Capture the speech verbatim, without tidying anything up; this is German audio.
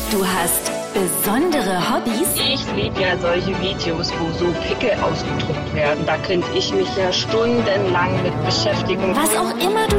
Du hast besondere Hobbys? Ich liebe ja solche Videos, wo so Pickel ausgedruckt werden. Da könnte ich mich ja stundenlang mit beschäftigen. Was auch immer du